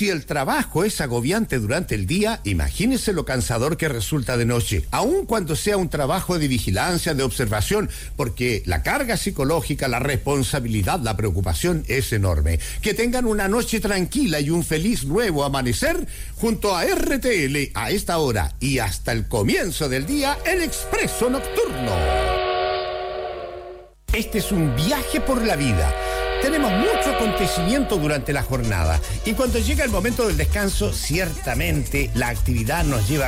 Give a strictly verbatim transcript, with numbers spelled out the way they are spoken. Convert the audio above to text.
si el trabajo es agobiante durante el día, imagínese lo cansador que resulta de noche, aun cuando sea un trabajo de vigilancia, de observación, porque la carga psicológica, la responsabilidad, la preocupación es enorme. Que tengan una noche tranquila y un feliz nuevo amanecer junto a R T L a esta hora y hasta el comienzo del día, el Expreso Nocturno. Este es un viaje por la vida. Tenemos mucho acontecimiento durante la jornada y cuando llega el momento del descanso, ciertamente la actividad nos lleva